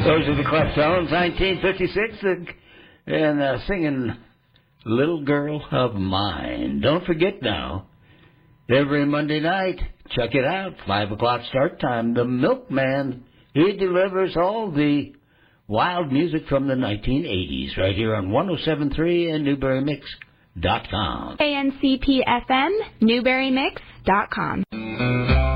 Those are the Cleftones, 1956, and singing Little Girl of Mine. Don't forget now, every Monday night, check it out, 5 o'clock start time, the Milkman, he delivers all the wild music from the 1980s right here on 107.3 and NewberryMix.com. ANCPFM, NewberryMix.com.